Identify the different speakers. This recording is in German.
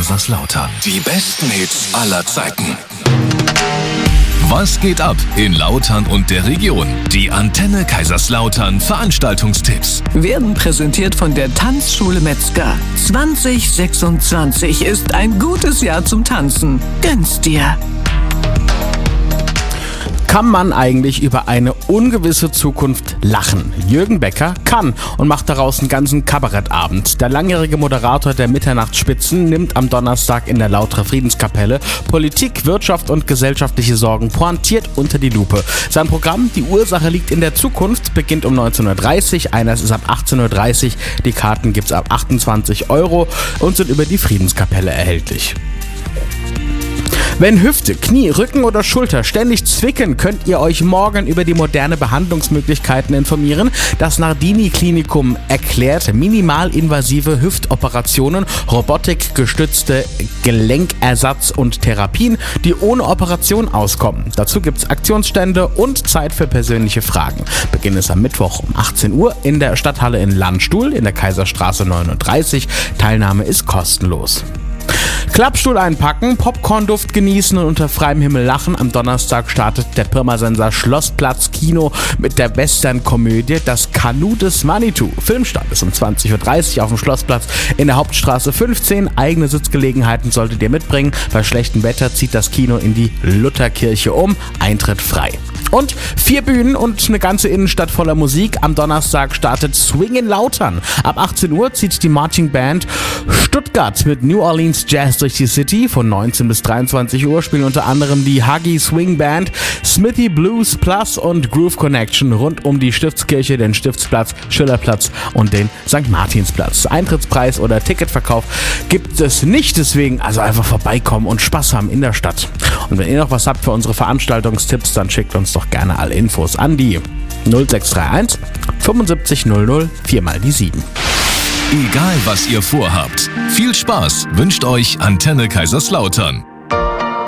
Speaker 1: Kaiserslautern. Die besten Hits aller Zeiten. Was geht ab in Lautern und der Region? Die Antenne Kaiserslautern Veranstaltungstipps
Speaker 2: werden präsentiert von der Tanzschule Metzger. 2026 ist ein gutes Jahr zum Tanzen. Gönn's dir!
Speaker 3: Kann man eigentlich über eine ungewisse Zukunft lachen? Jürgen Becker kann und macht daraus einen ganzen Kabarettabend. Der langjährige Moderator der Mitternachtsspitzen nimmt am Donnerstag in der Lauterer Friedenskapelle Politik, Wirtschaft und gesellschaftliche Sorgen pointiert unter die Lupe. Sein Programm Die Ursache liegt in der Zukunft beginnt um 19.30 Uhr, Einlass ist ab 18.30 Uhr. Die Karten gibt's ab 28 € und sind über die Friedenskapelle erhältlich. Wenn Hüfte, Knie, Rücken oder Schulter ständig zwicken, könnt ihr euch morgen über die moderne Behandlungsmöglichkeiten informieren. Das Nardini-Klinikum erklärt minimalinvasive Hüftoperationen, robotikgestützte Gelenkersatz und Therapien, die ohne Operation auskommen. Dazu gibt's Aktionsstände und Zeit für persönliche Fragen. Beginn ist am Mittwoch um 18 Uhr in der Stadthalle in Landstuhl in der Kaiserstraße 39. Teilnahme ist kostenlos. Klappstuhl einpacken, Popcornduft genießen und unter freiem Himmel lachen. Am Donnerstag startet der Pirmasens Schlossplatz Kino mit der Western-Komödie Das Kanu des Manitou. Filmstart ist um 20.30 Uhr auf dem Schlossplatz in der Hauptstraße 15. Eigene Sitzgelegenheiten solltet ihr mitbringen. Bei schlechtem Wetter zieht das Kino in die Lutherkirche um. Eintritt frei. Und 4 Bühnen und eine ganze Innenstadt voller Musik. Am Donnerstag startet Swing in Lautern. Ab 18 Uhr zieht die Marching Band Stuttgart mit New Orleans Jazz durch die City. Von 19 bis 23 Uhr spielen unter anderem die Huggy Swing Band, Smithy Blues Plus und Groove Connection rund um die Stiftskirche, den Stiftsplatz, Schillerplatz und den St. Martinsplatz. Eintrittspreis oder Ticketverkauf gibt es nicht, deswegen also einfach vorbeikommen und Spaß haben in der Stadt. Und wenn ihr noch was habt für unsere Veranstaltungstipps, dann schickt uns doch gerne alle Infos an die 0631 75 00 4x7.
Speaker 1: Egal was ihr vorhabt, viel Spaß wünscht euch Antenne Kaiserslautern.